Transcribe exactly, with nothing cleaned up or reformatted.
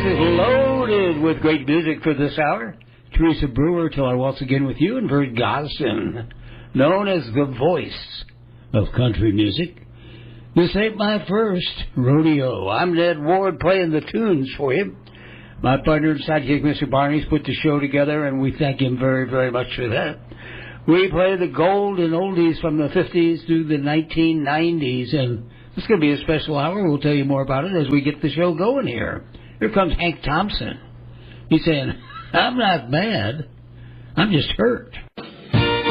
is loaded with great music for this hour. Teresa Brewer, till I waltz again with you, and Bert Gosson, known as the voice of country music. This ain't my first rodeo. I'm Ned Ward playing the tunes for you. My partner and sidekick, Mister Barney's put the show together, and we thank him very, very much for that. We play the gold and oldies from the fifties through the nineteen nineties, and this is going to be a special hour. We'll tell you more about it as we get the show going here. Here comes Hank Thompson. He's saying, I'm not mad. I'm just hurt.